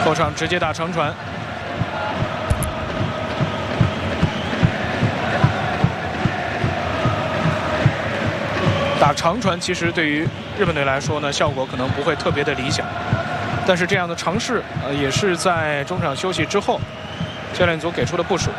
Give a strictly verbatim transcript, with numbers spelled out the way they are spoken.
后场直接打长传。打长传其实对于日本队来说呢，效果可能不会特别的理想，但是这样的尝试，呃，也是在中场休息之后，教练组给出的部署。